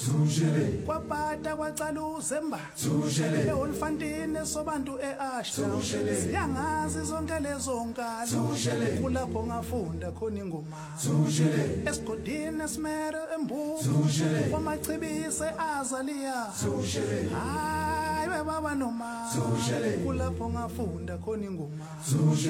kwapata kwacala uzemba e-Olifantine sobantu e-Ashta siyangazi zonke lezo nkalo kulapho ngafunda khona ingoma esigodini esimere embuku kwamachibise azaliya hayi baba noma kulapho ngafunda khona ingoma